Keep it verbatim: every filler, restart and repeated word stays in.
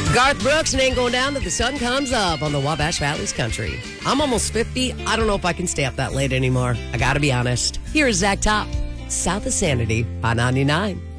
Garth Brooks and Ain't Going Down Till the Sun Comes Up on the Wabash Valley's Country. I'm almost fifty. I don't know if I can stay up that late anymore. I gotta be honest. Here is Zach Top, South of Sanity on ninety-nine.